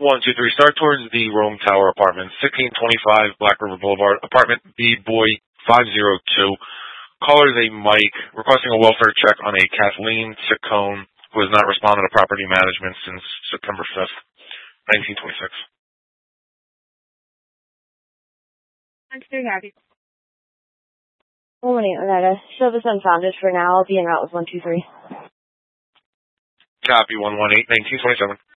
123, start towards the Rome Tower Apartments, 1625 Black River Boulevard, apartment B-Boy 502. Caller is a Mike, requesting a welfare check on a Kathleen Ciccone, who has not responded to property management since September 5th, 1926. Morning, Oneida. Service unfounded for now. I'll be en route with 123. Copy 118, 1927.